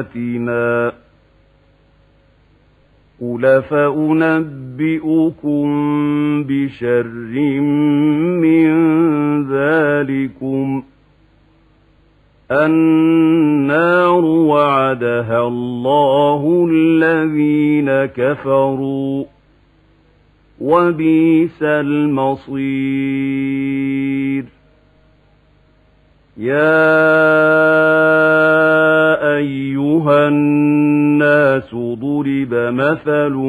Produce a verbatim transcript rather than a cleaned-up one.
آيَاتِنَا قُلْ فَأُنَبِّئُكُم بِشَرٍّ مِّن ذَٰلِكُمْ النَّارُ وَعَدَهَا اللَّهُ الَّذِينَ كَفَرُوا وَبِئْسَ الْمَصِيرُ يَا أَيُّهَا النَّاسُ ضُرِبَ مَثَلٌ